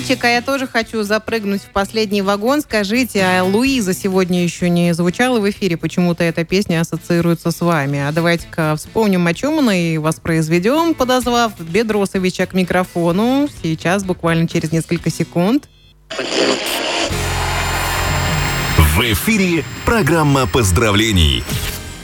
Вовчик, а я тоже хочу запрыгнуть в последний вагон. Скажите, а Луиза сегодня еще не звучала в эфире? Почему-то эта песня ассоциируется с вами. А давайте-ка вспомним, о чем мы и воспроизведем, подозвав Бедросовича к микрофону. Сейчас, буквально через несколько секунд. В эфире программа поздравлений.